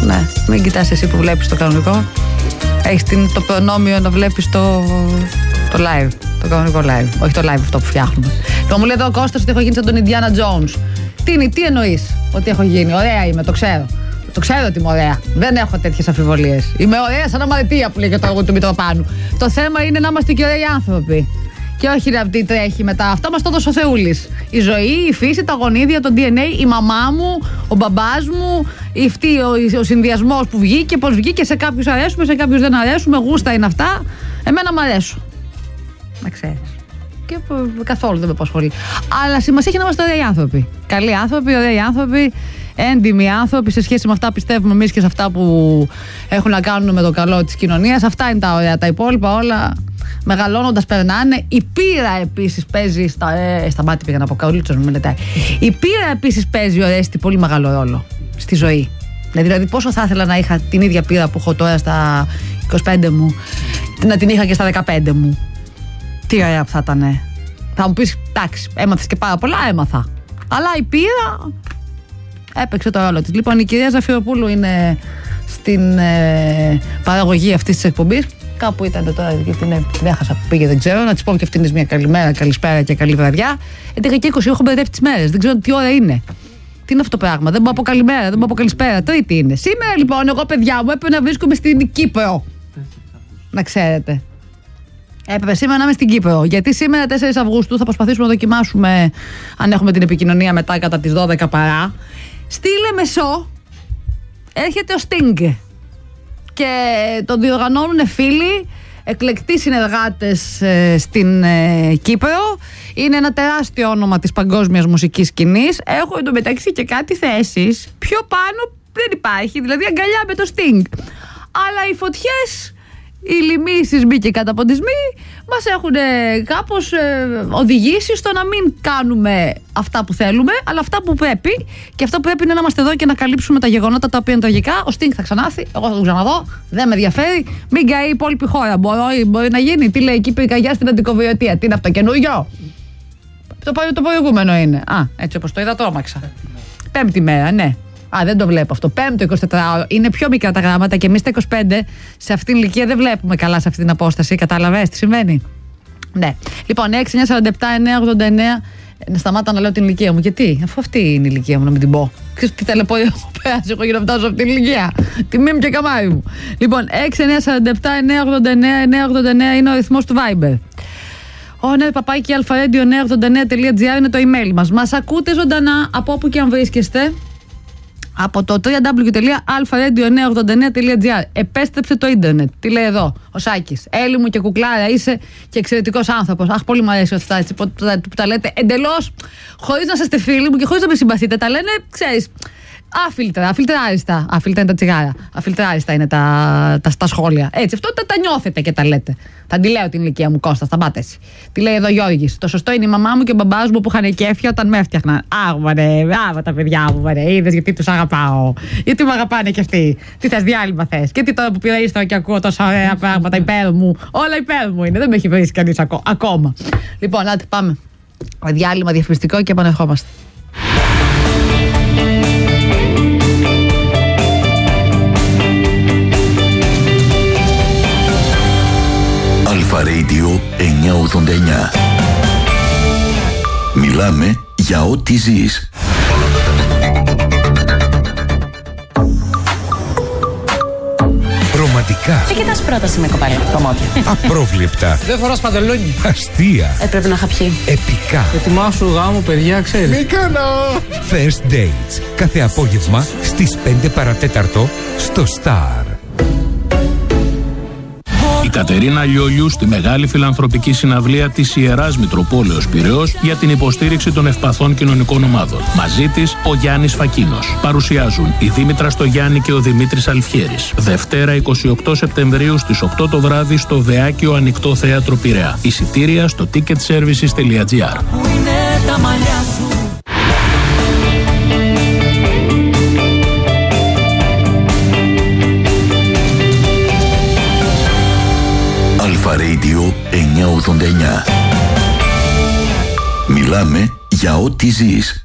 Ναι, μην κοιτάς εσύ που βλέπεις το κανονικό. Έχεις το προνόμιο να βλέπεις το live. Το κανονικό live. Όχι το live αυτό που φτιάχνουμε. Λοιπόν, μου λέει εδώ ο Κώστας ότι έχω γίνει σαν τον Ιντιάνα Τζόουνς. Τι εννοείς ότι έχω γίνει? Ωραία είμαι, το ξέρω. Το ξέρω ότι είμαι ωραία. Δεν έχω τέτοιες αμφιβολίες. Είμαι ωραία σαν αμαρτία που λέει και το έργο του Μητροπάνου. Το θέμα είναι να είμαστε και ωραίοι άνθρωποι. Και όχι να τι τρέχει μετά. Αυτό μας το έδωσε ο Θεούλης. Η ζωή, η φύση, τα γονίδια, το DNA, η μαμά μου, ο μπαμπάς μου, ο συνδυασμός που βγήκε, πώς βγήκε. Σε κάποιους αρέσουμε, σε κάποιους δεν αρέσουμε. Γούστα είναι αυτά. Εμένα μου αρέσουν. Να ξέρεις. Και καθόλου δεν με απασχολεί. Αλλά σημασία έχει να είμαστε ωραίοι άνθρωποι. Καλοί άνθρωποι, ωραίοι άνθρωποι, έντιμοι άνθρωποι σε σχέση με αυτά που πιστεύουμε εμείς και σε αυτά που έχουν να κάνουν με το καλό της κοινωνίας. Αυτά είναι τα ωραία. Τα υπόλοιπα όλα μεγαλώνοντας περνάνε. Η πείρα επίσης παίζει. Στα μάτια πήγα να πω, Καουλίτσος μου μελετάει. Η πείρα επίσης παίζει Ορέστη πολύ μεγάλο ρόλο στη ζωή. Δηλαδή, πόσο θα ήθελα να είχα την ίδια πείρα που έχω τώρα στα 25 μου, να την είχα και στα 15 μου. Τι ωραία που θα ήταν. Θα μου πεις, εντάξει, έμαθες και πάρα πολλά, έμαθα. Αλλά η πείρα έπαιξε το ρόλο της. Λοιπόν, η κυρία Ζαφυροπούλου είναι στην παραγωγή αυτής της εκπομπής. Κάπου ήταν τώρα, γιατί την έχασα που πήγε, δεν ξέρω. Να της πω και αυτήν μια καλημέρα, καλησπέρα και καλή βραδιά. Γιατί είχα και 20, έχω μπερδέψει τις μέρες. Δεν ξέρω τι ώρα είναι. Τι είναι αυτό το πράγμα. Δεν μπορώ να πω καλημέρα, δεν μπορώ να πω καλησπέρα. Τρίτη είναι. Σήμερα λοιπόν, εγώ παιδιά μου έπρεπε να βρίσκομαι στην Κύπρο. Να ξέρετε. Έπρεπε σήμερα να είμαι στην Κύπρο. Γιατί σήμερα 4 Αυγούστου θα προσπαθήσουμε να δοκιμάσουμε, αν έχουμε την επικοινωνία μετά κατά τις 12 παρά. Στη Λεμεσό έρχεται ο Sting. Και τον διοργανώνουν φίλοι, εκλεκτοί συνεργάτες στην Κύπρο. Είναι ένα τεράστιο όνομα της παγκόσμιας μουσικής σκηνής. Έχω εντωμεταξύ και κάτι θέσεις. Πιο πάνω δεν υπάρχει, δηλαδή αγκαλιά με το Sting. Αλλά οι φωτιές, οι λυμίσεις μη και καταποντισμοί μας έχουν κάπως οδηγήσει στο να μην κάνουμε αυτά που θέλουμε, αλλά αυτά που πρέπει. Και αυτό που πρέπει είναι να είμαστε εδώ και να καλύψουμε τα γεγονότα τα οποία είναι τραγικά. Ο Sting θα ξανάρθει, εγώ θα τον ξαναδώ, δεν με ενδιαφέρει. Μην καεί η υπόλοιπη χώρα. Μπορεί να γίνει. Τι λέει εκεί πυρκαγιά στην Αντικοβιωτία? Τι είναι αυτό, καινούριο? Το προηγούμενο είναι. Έτσι όπως το είδα, τρόμαξα. Πέμπτη μέρα, ναι. Δεν το βλέπω αυτό. Πέμπτο 24ωρο. Είναι πιο μικρά τα γράμματα και εμείς τα 25 σε αυτήν την ηλικία δεν βλέπουμε καλά σε αυτήν την απόσταση. Κατάλαβες τι σημαίνει? Ναι. Λοιπόν, 6, 9, 47, 9, 89. Σταμάτα να λέω την ηλικία μου. Γιατί? Αφού αυτή είναι η ηλικία μου, να μην την πω. Ξέρεις τι ταλαιπωρία έχω περάσει εγώ για να φτάσω σε αυτήν την ηλικία? Τιμή μου και καμάρι μου. Λοιπόν, 6, 9, 47, 9, 89, 9, 89 είναι ο αριθμός του Viber. Ναι, παπάκι alpha-radio989.gr είναι το email μας. Μας ακούτε ζωντανά από όπου και αν βρίσκεστε. Από το www.alpha-radio989.gr. Επέστρεψε το ίντερνετ. Τι λέει εδώ ο Σάκης? Έλλη μου και κουκλάρα, είσαι και εξαιρετικός άνθρωπος. Αχ, πολύ μου αρέσει αυτά έτσι, που τα λέτε εντελώς χωρίς να είστε φίλοι μου και χωρίς να με συμπαθείτε. Τα λένε, ξέρεις, αφιλτράριστα. Αφιλτρά είναι τα τσιγάρα. Αφιλτράριστα είναι τα σχόλια. Έτσι, αυτό τα νιώθετε και τα λέτε. Θα τη λέω την ηλικία μου, Κώστα, σταμάτα εσύ. Τι λέει εδώ Γιώργης? Το σωστό είναι η μαμά μου και ο μπαμπάς μου που είχαν κέφια όταν με έφτιαχναν. Τα παιδιά μου, είδες γιατί τους αγαπάω. Γιατί με αγαπάνε κι αυτοί. Τι θες, διάλειμμα θες? Και τι τώρα που πήρα ύστερα και ακούω τόσα ωραία πράγματα υπέρ μου. Όλα υπέρ μου είναι. Δεν με έχει βρει κανείς ακόμα. Λοιπόν, άντε πάμε. Διάλειμμα διαφημιστικό και επανερχόμαστε. Αλφα Radio 989. Μιλάμε για ό,τι ζεις. Ρομαντικά. Τι κοιτάς πρόταση με κοπέλα? Τα μάτια. Απρόβλεπτα. Δεν φοράς παντελόνι. Αστεία. Πρέπει να είχα πιει. Επικά. Ετοιμάσου γάμο, παιδιά, ξέρεις. Μη κάνω. First Dates. Κάθε απόγευμα στις 5 παρατέταρτο στο Star. Η Κατερίνα Λιόλιου στη μεγάλη φιλανθρωπική συναυλία της Ιεράς Μητροπόλεως Πειραιώς για την υποστήριξη των ευπαθών κοινωνικών ομάδων. Μαζί της ο Γιάννης Φακίνος. Παρουσιάζουν η Δήμητρα Στογιάννη και ο Δημήτρης Αλφιέρης. Δευτέρα 28 Σεπτεμβρίου στις 8 το βράδυ στο Δεάκιο Ανοιχτό Θέατρο Πειραιά. Εισιτήρια στο ticketservices.gr. Αλφα Radio 989. Μιλάμε για ό,τι ζεις.